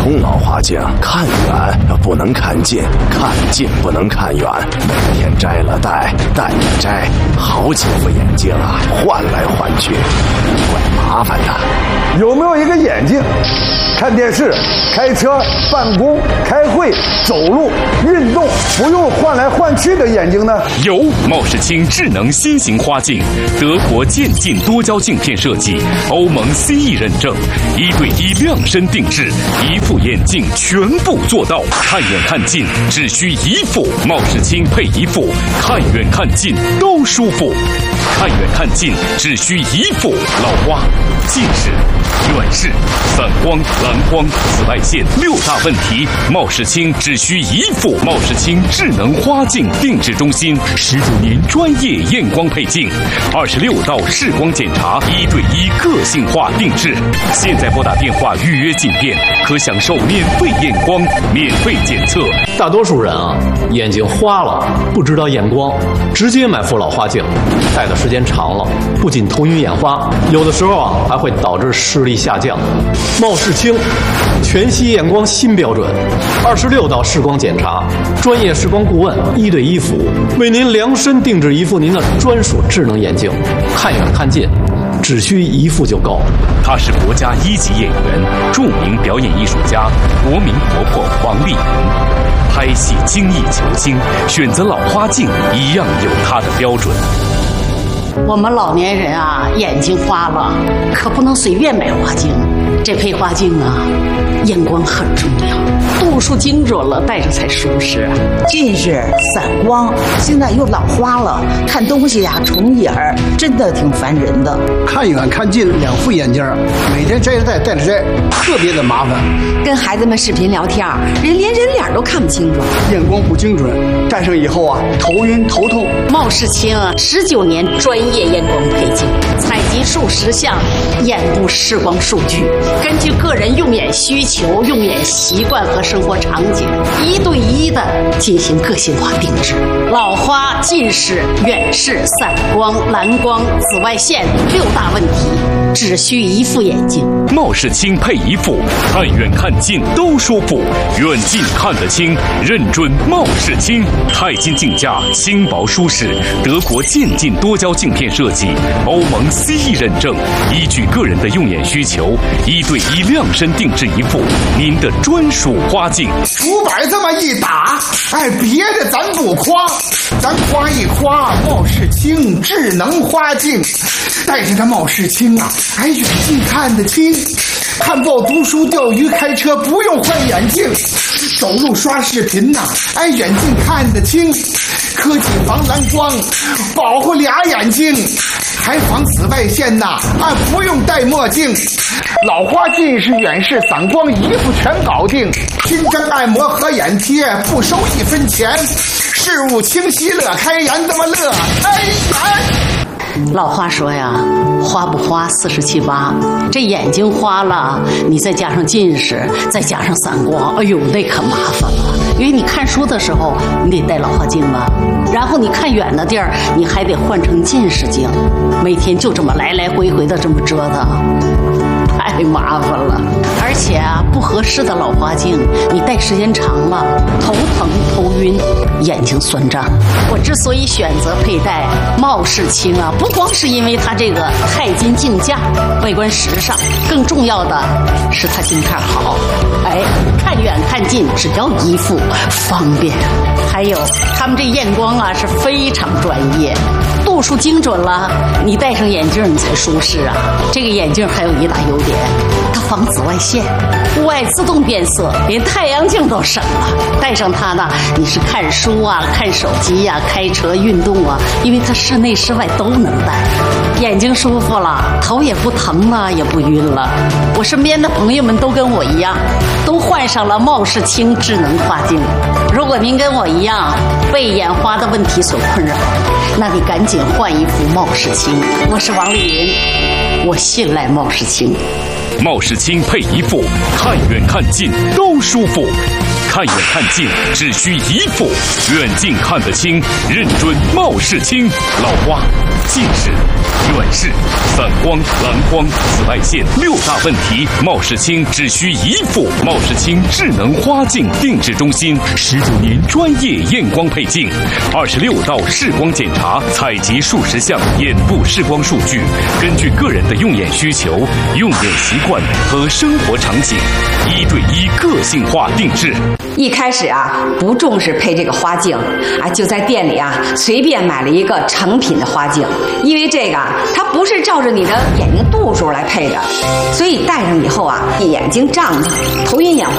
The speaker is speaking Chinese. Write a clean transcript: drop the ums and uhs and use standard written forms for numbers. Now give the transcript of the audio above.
通老花镜，看远不能看近，看近不能看远，每天摘了戴，戴了摘，好几副眼镜啊，换来换去，怪麻烦的。 有没有一个眼镜，看电视、开车、办公、开会、走路、运动不用换来换去的眼镜呢？ 有茂世清智能新型花镜，德国渐进多焦镜片设计，欧盟 CE 认证，1对1量身定制，一副眼镜全部做到，看远看近只需一副，茂世清配一副，看远看近都舒服，看远看近只需一副，老花、近视、远视、散光、蓝光、紫外线6大问题，茂世清只需一副。茂世清智能花镜定制中心，19年专业验光配镜，26道视光检查，1对1个性化定制。现在拨打电话预约进店，可享受免费验光、免费检测。 大多数人啊，眼睛花了不知道验光，直接买副老花镜，戴的时间长了，不仅头晕眼花，有的时候啊还会导致视力下降。茂世清全息验光新标准，26道视光检查，专业视光顾问1对1服务，为您量身定制一副您的专属智能眼镜，看远看近只需一副就够。 他是国家1级演员，著名表演艺术家，国民婆婆王丽云。拍戏精益求精，选择老花镜一样有它的标准。 我们老年人啊，眼睛花了，可不能随便买花镜。这配花镜啊，验光很重要，度数精准了，戴着才舒适。 近视、散光，现在又老花了，看东西呀重影儿，真的挺烦人的。 看远看近2副眼镜，每天摘着戴，戴着摘，特别的麻烦。 跟孩子们视频聊天，连人脸都看不清楚， 验光不精准，戴上以后啊，头晕头痛。 茂世清啊，19年专业验光配镜，采集数十项眼部视光数据，根据个人用眼需求、用眼习惯和生活场景，1对1的进行个性化定制。老花、近视、远视、散光、蓝光、紫外线6大问题，只需一副眼镜。 茂世清配一副，看远看近都舒服，远近看得清，认准茂世清。钛金镜架，轻薄舒适，德国渐进多焦镜片设计，欧盟 CE 认证，依据个人的用眼需求，1对1量身定制一副，您的专属花镜。 竹板这么一打，哎，别的咱不夸，咱夸一夸茂世清智能花镜。戴着这茂世清啊，哎，远近看得清，看报读书、钓鱼、开车不用换眼镜，走路刷视频呐，哎，远近看得清，科技防蓝光，保护俩眼睛，还防紫外线呐，啊，不用戴墨镜，老花、近视、远视、散光一副全搞定，新针按摩和眼贴不收1分钱，事物清晰乐开颜，这么乐开颜。 老话说呀，花不花47八，这眼睛花了，你再加上近视，再加上散光，哎呦，那可麻烦了。因为你看书的时候，你得戴老花镜吧，然后你看远的地儿，你还得换成近视镜，每天就这么来来回回的这么折腾，太麻烦了。而且啊，不合适的老花镜，你戴时间长了，头疼、头晕，眼睛酸胀。我之所以选择佩戴茂世清啊，不光是因为它这个钛金镜架外观时尚，更重要的是它镜片好，哎，看远看近只要一副，方便。还有他们这验光啊是非常专业，度数精准了，你戴上眼镜你才舒适啊。这个眼镜还有一大优点，它防紫外线，户外自动变色，连太阳镜都省了。戴上它呢，你是看书啊、看手机呀、开车、运动啊，因为它室内室外都能戴，眼睛舒服了，头也不疼了，也不晕了。我身边的朋友们都跟我一样，都换上了茂世清智能花镜。如果您跟我一样被眼花的问题所困扰，那你赶紧换一副茂世清。我是王丽云，我信赖茂世清。 茂世清配一副，看远看近都舒服， 看远看近只需1副，远近看得清，认准茂世清。老花、近视、远视、散光、蓝光、紫外线6大问题，茂世清只需1副。茂世清智能花镜定制中心19年专业验光配镜，26道视光检查，采集数十项眼部视光数据，根据个人的用眼需求、用眼习惯和生活场景，1对1个性化定制。 一开始啊，不重视配这个花镜啊，就在店里啊随便买了一个成品的花镜，因为这个啊，它不是照着你的眼睛度数来配的，所以戴上以后啊，眼睛胀的、头晕眼花。